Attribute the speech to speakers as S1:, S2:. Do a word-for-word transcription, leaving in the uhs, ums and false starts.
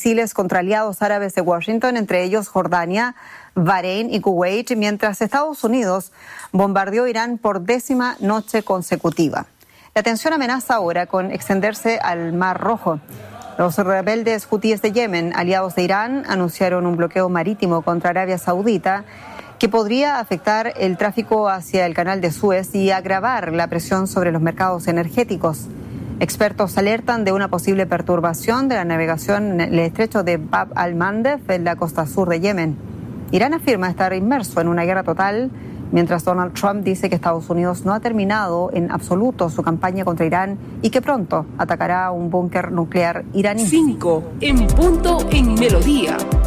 S1: misiles contra aliados árabes de Washington, entre ellos Jordania, Bahrein y Kuwait, mientras Estados Unidos bombardeó Irán por décima noche consecutiva. La tensión amenaza ahora con extenderse al Mar Rojo. Los rebeldes hutíes de Yemen, aliados de Irán, anunciaron un bloqueo marítimo contra Arabia Saudita que podría afectar el tráfico hacia el canal de Suez y agravar la presión sobre los mercados energéticos. Expertos alertan de una posible perturbación de la navegación en el estrecho de Bab al-Mandeb en la costa sur de Yemen. Irán afirma estar inmerso en una guerra total, mientras Donald Trump dice que Estados Unidos no ha terminado en absoluto su campaña contra Irán y que pronto atacará un búnker nuclear iraní.
S2: Cinco en punto en Melodía.